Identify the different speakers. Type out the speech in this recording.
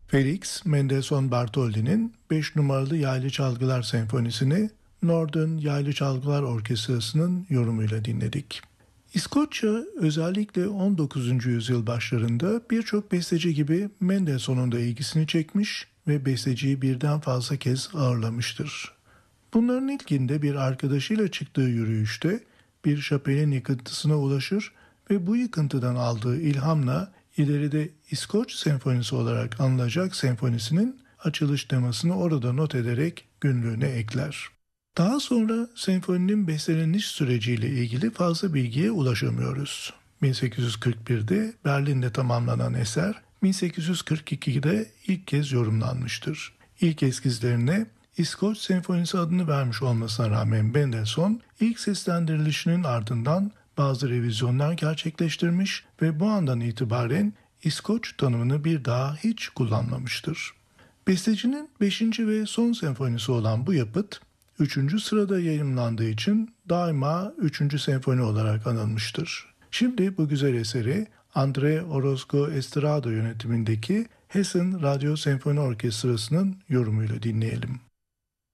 Speaker 1: Felix Mendelssohn Bartholdy'nin 5 numaralı Yaylı Çalgılar Senfonisi'ni Northern Yaylı Çalgılar Orkestrası'nın yorumuyla dinledik. İskoçya özellikle 19. yüzyıl başlarında birçok besteci gibi Mendelssohn'un da ilgisini çekmiş ve besteciyi birden fazla kez ağırlamıştır. Bunların ilkinde bir arkadaşıyla çıktığı yürüyüşte bir şapelin yıkıntısına ulaşır ve bu yıkıntıdan aldığı ilhamla ileride İskoç Senfonisi olarak anılacak senfonisinin açılış temasını orada not ederek günlüğüne ekler. Daha sonra senfoninin besteleniş süreciyle ilgili fazla bilgiye ulaşamıyoruz. 1841'de Berlin'de tamamlanan eser 1842'de ilk kez yorumlanmıştır. İlk eskizlerine İskoç Senfonisi adını vermiş olmasına rağmen Mendelssohn ilk seslendirilişinin ardından bazı revizyonlar gerçekleştirmiş ve bu andan itibaren İskoç tanımını bir daha hiç kullanmamıştır. Bestecinin 5. ve son senfonisi olan bu yapıt 3. sırada yayımlandığı için daima 3. senfoni olarak anılmıştır. Şimdi bu güzel eseri André Orozco Estrada yönetimindeki Hessen Radyo Senfoni Orkestrası'nın yorumuyla dinleyelim.